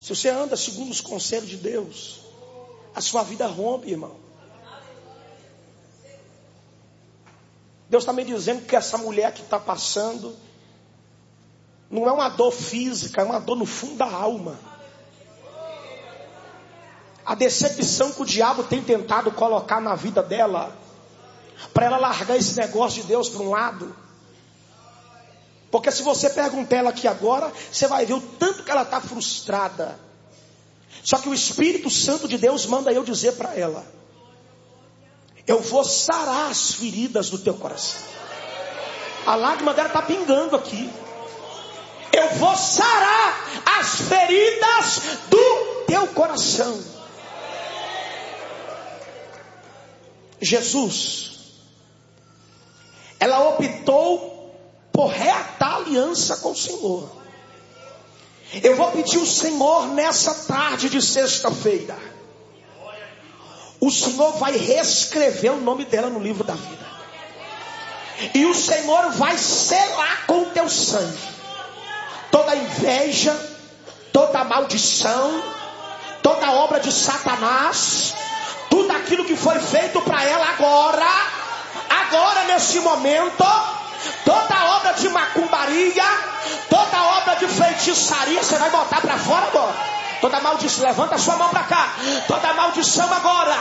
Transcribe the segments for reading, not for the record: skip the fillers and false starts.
Se você anda segundo os conselhos de Deus, a sua vida rompe, irmão. Deus está me dizendo que essa mulher que está passando não é uma dor física, é uma dor no fundo da alma. A decepção que o diabo tem tentado colocar na vida dela, para ela largar esse negócio de Deus para um lado. Porque se você perguntar ela aqui agora, você vai ver o tanto que ela está frustrada. Só que o Espírito Santo de Deus manda eu dizer para ela: eu vou sarar as feridas do teu coração. A lágrima dela está pingando aqui. Eu vou sarar as feridas do teu coração. Jesus, ela optou por reatar a aliança com o Senhor. Eu vou pedir ao Senhor nessa tarde de sexta-feira, o Senhor vai reescrever o nome dela no livro da vida. E o Senhor vai selar com o teu sangue toda inveja, toda maldição, toda obra de Satanás, tudo aquilo que foi feito para ela agora nesse momento, toda obra de macumbaria, toda obra de feitiçaria, você vai botar para fora agora. Toda maldição, levanta a sua mão para cá. Toda maldição agora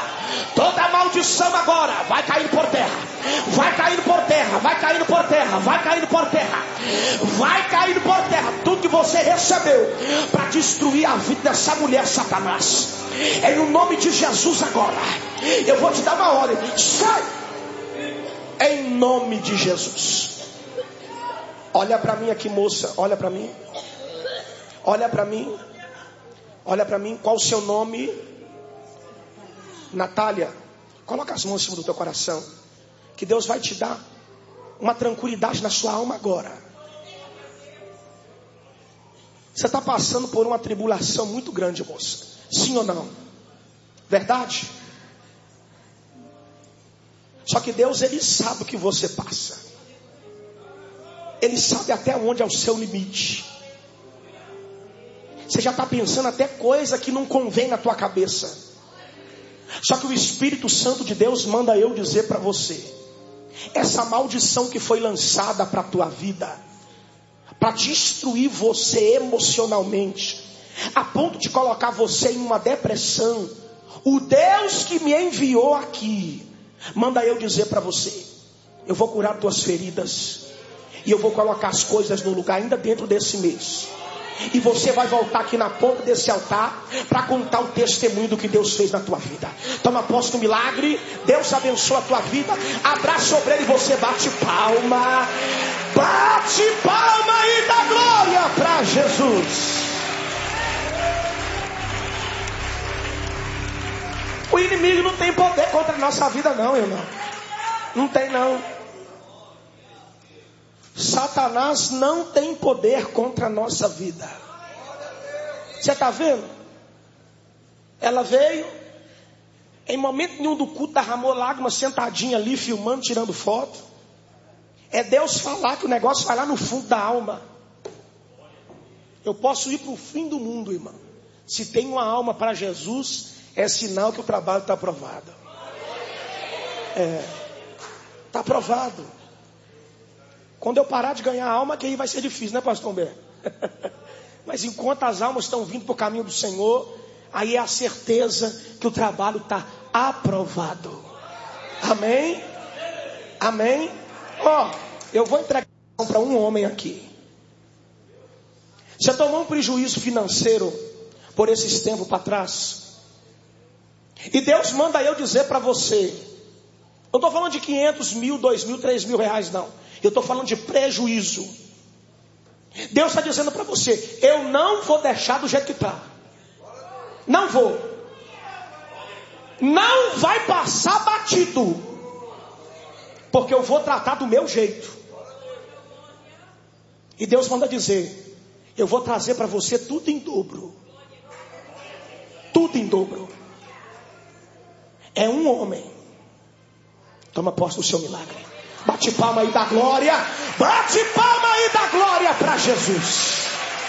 vai cair por terra. Vai cair por terra, vai cair por terra, vai cair por terra. Vai cair por terra. Tudo que você recebeu para destruir a vida dessa mulher, Satanás, em o nome de Jesus agora, eu vou te dar uma ordem. Sai! Em nome de Jesus. Olha para mim aqui, moça. Olha para mim. Olha para mim. Olha para mim, qual o seu nome? Natália. Coloca as mãos em cima do teu coração, que Deus vai te dar uma tranquilidade na sua alma agora. Você está passando por uma tribulação muito grande, moça. Sim ou não? Verdade? Só que Deus, Ele sabe o que você passa. Ele sabe até onde é o seu limite. Você já está pensando até coisa que não convém na tua cabeça. Só que o Espírito Santo de Deus manda eu dizer para você: essa maldição que foi lançada para a tua vida, para destruir você emocionalmente, a ponto de colocar você em uma depressão, o Deus que me enviou aqui manda eu dizer para você: eu vou curar tuas feridas, e eu vou colocar as coisas no lugar ainda dentro desse mês. E você vai voltar aqui na ponta desse altar para contar o testemunho do que Deus fez na tua vida. Toma posse do milagre. Deus abençoa a tua vida. Abraça sobre ele e você bate palma. Bate palma e dá glória para Jesus. O inimigo não tem poder contra a nossa vida não, irmão. Não tem não. Satanás não tem poder contra a nossa vida. Você está vendo? Ela veio, em momento nenhum do culto, derramou lágrimas, sentadinha ali, filmando, tirando foto. É Deus falar que o negócio vai lá no fundo da alma. Eu posso ir para o fim do mundo, irmão. Se tem uma alma para Jesus, é sinal que o trabalho está aprovado. Está aprovado. Quando eu parar de ganhar alma, que aí vai ser difícil, né, pastor Humberto? Mas enquanto as almas estão vindo para o caminho do Senhor, aí é a certeza que o trabalho está aprovado. Amém? Amém? Eu vou entregar para um homem aqui. Você tomou um prejuízo financeiro por esses tempos para trás? E Deus manda eu dizer para você, não estou falando de 500 mil, 2 mil, 3 mil reais não. Eu estou falando de prejuízo. Deus está dizendo para você: eu não vou deixar do jeito que está. Não vou. Não vai passar batido. Porque eu vou tratar do meu jeito. E Deus manda dizer: eu vou trazer para você tudo em dobro. Tudo em dobro. É um homem. Toma posse do seu milagre. Bate palma e dá glória. Bate palma e dá glória para Jesus.